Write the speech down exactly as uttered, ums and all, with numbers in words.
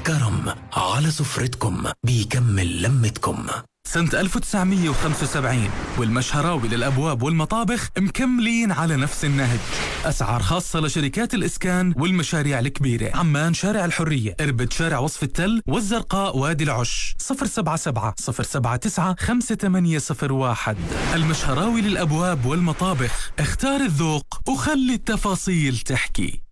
الكرم على سفرتكم بيكمل لمتكم. سنة ألف وتسعمية وخمسة وسبعين والمشهراوي للأبواب والمطابخ مكملين على نفس النهج. أسعار خاصة لشركات الإسكان والمشاريع الكبيرة. عمان شارع الحرية، إربد شارع وصف التل، والزرقاء وادي العش. صفر سبعة سبعة صفر سبعة تسعة خمسة ثمانية صفر واحد. المشهراوي للأبواب والمطابخ، اختار الذوق وخلي التفاصيل تحكي.